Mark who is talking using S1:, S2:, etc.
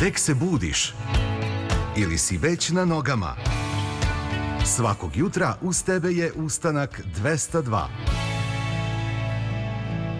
S1: Tek se budiš ili si već na nogama. Svakog jutra uz tebe je Ustanak 202.